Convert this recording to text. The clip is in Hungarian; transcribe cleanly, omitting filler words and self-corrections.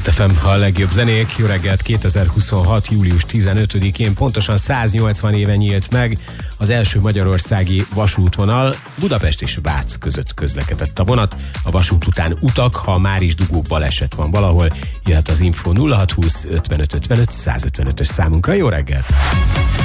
Kiss FM, a legjobb zenék. Jó reggelt, 2026. július 15-én pontosan 180 éve nyílt meg az első magyarországi vasútvonal. Budapest és Vác között közlekedett a vonat. A vasút után utak, ha már is dugó baleset van valahol, jöhet az info 0620 55 55 155-ös számunkra. Jó reggelt!